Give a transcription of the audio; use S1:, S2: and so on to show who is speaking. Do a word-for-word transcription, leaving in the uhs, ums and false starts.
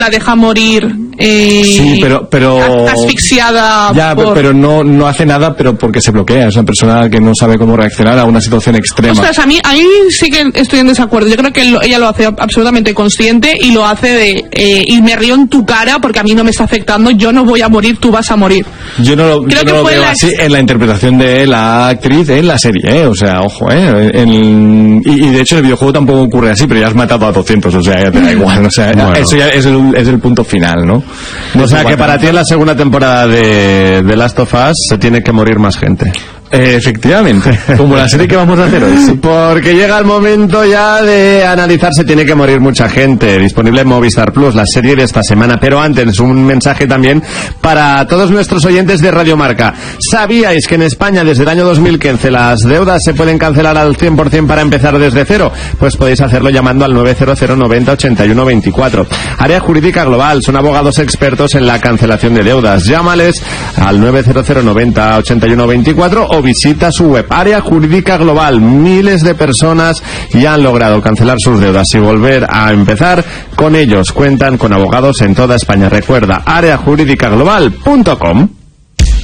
S1: la deja morir eh,
S2: sí, pero, pero
S1: asfixiada
S2: ya,
S1: por...
S2: pero no, no hace nada, pero porque se bloquea. Es una persona que no sabe cómo reaccionar a una situación extrema.
S1: Ostras, a mí, a mí sí que estoy en desacuerdo. Yo creo que lo, ella lo hace absolutamente consciente y lo hace de eh, y me río en tu cara porque a mí no me está afectando, yo no voy a morir, tú vas a morir.
S2: Yo no lo, yo no lo veo la... así en la interpretación de la actriz en la serie, ¿eh? O sea, ojo, ¿eh? En, y, y de hecho el videojuego tampoco ocurre así, pero ya has matado a doscientos, o sea, ya te da igual, o sea, bueno. Eso ya es el, es el punto final, ¿no?
S3: O sea, que para ti en la segunda temporada de, de Last of Us se tiene que morir más gente.
S2: Eh, efectivamente, como la serie que vamos a hacer hoy. Sí.
S3: Porque llega el momento ya de analizar Se tiene que morir mucha gente. Disponible en Movistar Plus, la serie de esta semana. Pero antes, un mensaje también para todos nuestros oyentes de Radio Marca. ¿Sabíais que en España desde el año dos mil quince las deudas se pueden cancelar al cien por ciento para empezar desde cero? Pues podéis hacerlo llamando al nueve cero cero noventa ochenta y uno veinticuatro. Área Jurídica Global, son abogados expertos en la cancelación de deudas. Llámales al nueve cero cero noventa ochenta y uno veinticuatro o visita su web. Área Jurídica Global. Miles de personas ya han logrado cancelar sus deudas y volver a empezar con ellos. Cuentan con abogados en toda España. Recuerda, área jurídica global punto com.